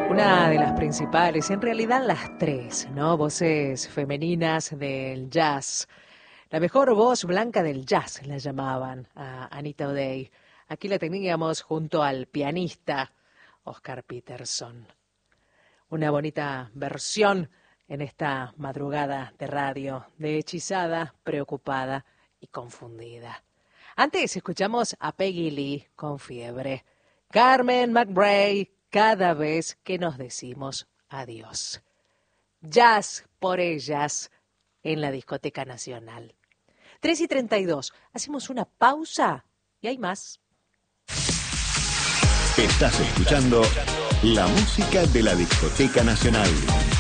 Una de las principales, en realidad las tres, ¿no? Voces femeninas del jazz. La mejor voz blanca del jazz la llamaban a Anita O'Day. Aquí la teníamos junto al pianista Oscar Peterson. Una bonita versión en esta madrugada de radio de Hechizada, Preocupada y Confundida. Antes escuchamos a Peggy Lee con Fiebre. Carmen McRae, Cada vez que nos decimos adiós. Jazz por ellas en la Discoteca Nacional. 3:32. Hacemos una pausa y hay más. Estás escuchando la música de la Discoteca Nacional.